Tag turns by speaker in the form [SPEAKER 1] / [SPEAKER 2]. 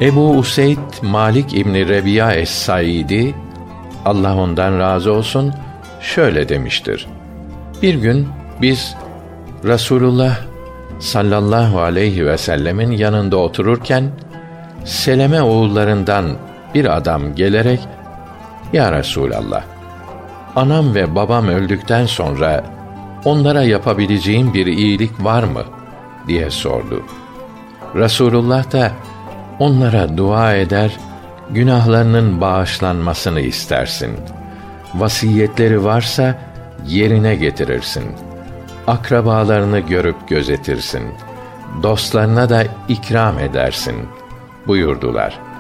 [SPEAKER 1] Ebu Useyd Malik İbni Rebi'a es-Saidi, Allah ondan razı olsun, şöyle demiştir: Bir gün biz Resulullah sallallahu aleyhi ve sellemin yanında otururken, Seleme oğullarından bir adam gelerek, "Ya Resulallah, anam ve babam öldükten sonra onlara yapabileceğim bir iyilik var mı?" diye sordu. Resulullah da, "Onlara dua eder, günahlarının bağışlanmasını istersin. Vasiyetleri varsa yerine getirirsin. Akrabalarını görüp gözetirsin. Dostlarına da ikram edersin," buyurdular.